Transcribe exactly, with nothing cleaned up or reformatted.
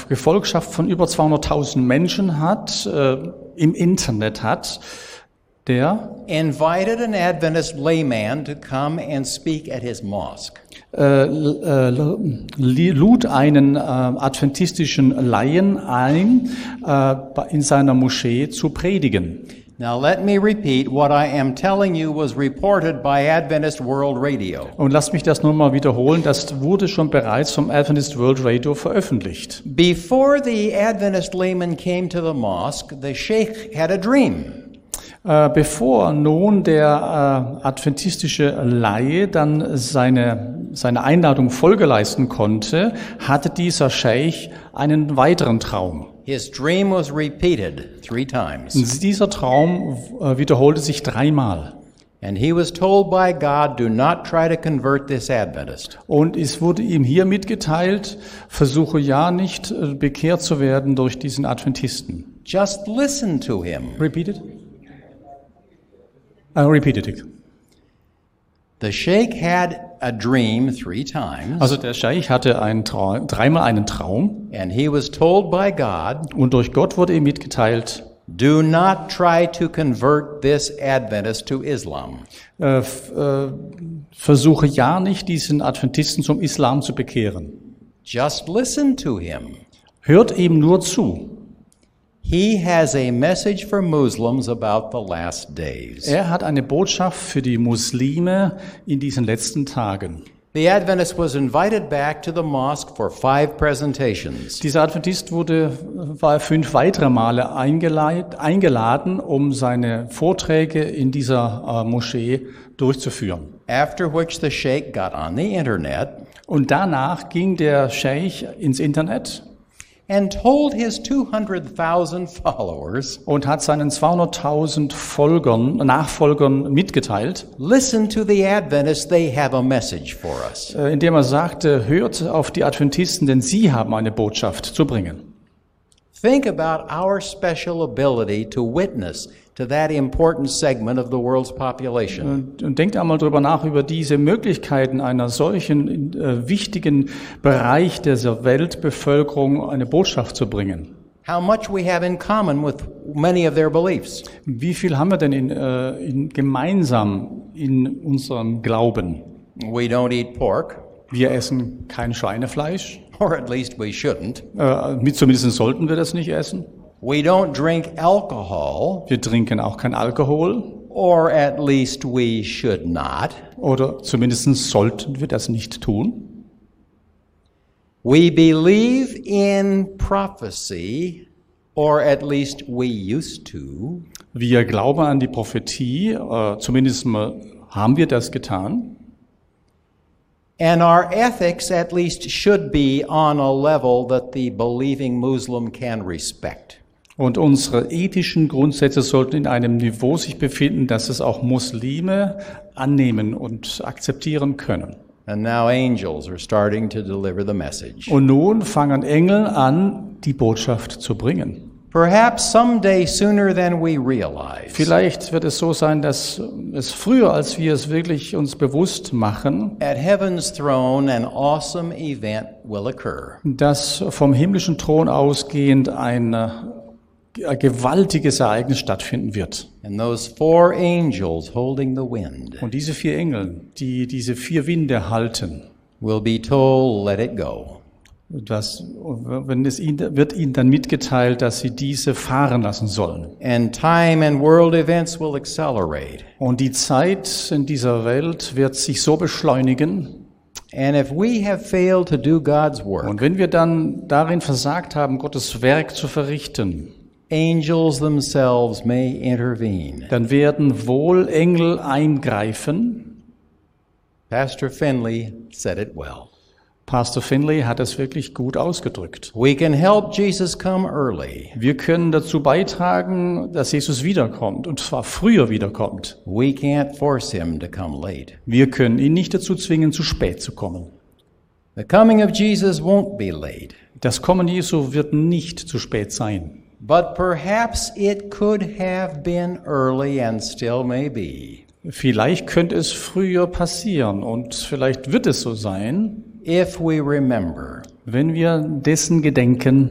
Gefolgschaft von über zweihunderttausend Menschen hat, äh, im Internet hat, der invited an Adventist layman to come and speak at his mosque. Äh, äh, lud einen äh, adventistischen Laien ein, äh, in seiner Moschee zu predigen. Now let me repeat what I am telling you was reported by Adventist World Radio. Und lasst mich das nur mal wiederholen, das wurde schon bereits vom Adventist World Radio veröffentlicht. Before the Adventist layman came to the mosque, the sheikh had a dream. Äh, bevor nun der äh, adventistische Laie dann seine, seine Einladung Folge leisten konnte, hatte dieser Scheich einen weiteren Traum. His dream was repeated three times. Und dieser Traum äh, wiederholte sich dreimal. And he was told by God, do not try to convert this Adventist. Und es wurde ihm hier mitgeteilt, versuche ja nicht äh, bekehrt zu werden durch diesen Adventisten. Just listen to him. Repeat it. Uh, repeat it. The sheikh had a dream three times. Also der Scheich hatte einen Traum, dreimal einen Traum. And he was told by God, und durch Gott wurde ihm mitgeteilt, do not try to convert this Adventist to Islam. Äh, f, äh, versuche ja nicht, diesen Adventisten zum Islam zu bekehren. Just listen to him. Hört ihm nur zu. He has a message for Muslims about the last days. Er hat eine Botschaft für die Muslime in diesen letzten Tagen. The Adventist was invited back to the mosque for five presentations. Dieser Adventist wurde war fünf weitere Male eingeladen, um seine Vorträge in dieser äh, Moschee durchzuführen. After which the sheikh got on the internet. Und danach ging der Scheich ins Internet. And told his two hundred thousand followers, und hat seinen zweihunderttausend Folgern, Nachfolgern mitgeteilt, listen to the Adventists, they have a message for us. Indem er sagte, hört auf die Adventisten, denn sie haben eine Botschaft zu bringen. Think about our special ability to witness to that important segment of the world's population. Und, und denkt einmal darüber nach, über diese Möglichkeiten einer solchen äh, wichtigen Bereich dieser Weltbevölkerung eine Botschaft zu bringen. How much we have in common with many of their beliefs. Wie viel haben wir denn in, äh, in, gemeinsam in unserem Glauben? We don't eat pork. Wir essen kein Schweinefleisch. Or at least we shouldn't. Äh, mit zumindest sollten wir das nicht essen. We don't drink alcohol. Wir trinken auch kein Alkohol. Or at least we should not. Oder zumindest sollten wir das nicht tun. We believe in prophecy, or at least we used to. Wir glauben an die Prophetie, äh, zumindest mal haben wir das getan. And our ethics at least should be on a level that the believing Muslim can respect. Und unsere ethischen Grundsätze sollten in einem Niveau sich befinden, dass es auch Muslime annehmen und akzeptieren können. And now angels are starting to deliver the message. Und nun fangen Engel an, die Botschaft zu bringen. Perhaps someday sooner than we realize. Vielleicht wird es so sein, dass es früher, als wir es wirklich uns bewusst machen, at heaven's throne an awesome event will occur. dass vom himmlischen Thron ausgehend ein, ein gewaltiges Ereignis stattfinden wird. And those four angels holding the wind. Und diese vier Engel, die diese vier Winde halten, will be told, let it go. Das, wenn es ihnen, wird ihnen dann mitgeteilt, dass sie diese fahren lassen sollen. And time and world events will accelerate. Und die Zeit in dieser Welt wird sich so beschleunigen. And if we have failed to do God's work, und wenn wir dann darin versagt haben, Gottes Werk zu verrichten, angels themselves may intervene. Dann werden wohl Engel eingreifen. Pastor Finley said it well. Pastor Finley hat es wirklich gut ausgedrückt. We can help Jesus come early. Wir können dazu beitragen, dass Jesus wiederkommt, und zwar früher wiederkommt. We can't force him to come late. Wir können ihn nicht dazu zwingen, zu spät zu kommen. The coming of Jesus won't be late. Das Kommen Jesu wird nicht zu spät sein. But perhaps it could have been early and still may be. Vielleicht könnte es früher passieren, und vielleicht wird es so sein, if we remember, wenn wir dessen gedenken,